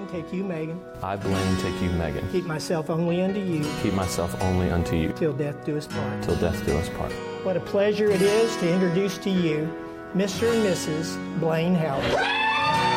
take you, Megan. I, Blaine, take you, Megan. Keep myself only unto you. Keep myself only unto you. Till death do us part. Till death do us part. What a pleasure it is to introduce to you Mr. and Mrs. Blaine Howard.